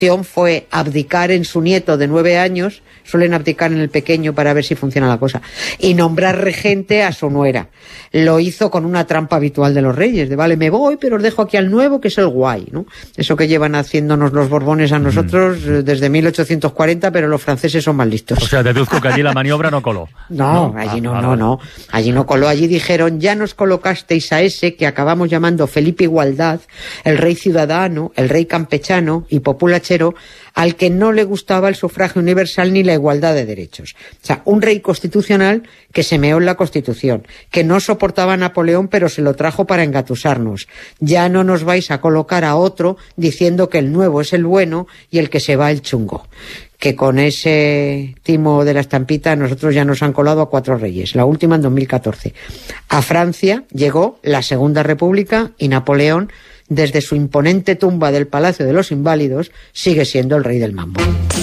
fue abdicar en su nieto de 9 años, suelen abdicar en el pequeño para ver si funciona la cosa, y nombrar regente a su nuera. Lo hizo con una trampa habitual de los reyes, de vale, me voy, pero os dejo aquí al nuevo, que es el guay, ¿no? Eso que llevan haciéndonos los Borbones a nosotros desde 1840, pero los franceses son más listos. O sea, deduzco que allí la maniobra no coló. No, allí no. Allí no coló, allí dijeron, ya nos colocasteis a ese que acabamos llamando Felipe Igualdad, el rey ciudadano, el rey campechano y populachero, al que no le gustaba el sufragio universal ni la igualdad de derechos. O sea, un rey constitucional que se meó en la Constitución, que no soportaba a Napoleón pero se lo trajo para engatusarnos. Ya no nos vais a colocar a otro diciendo que el nuevo es el bueno y el que se va el chungo. Que con ese timo de la estampita nosotros ya nos han colado a 4 reyes, la última en 2014. A Francia llegó la Segunda República y Napoleón, desde su imponente tumba del Palacio de los Inválidos, sigue siendo el rey del mambo.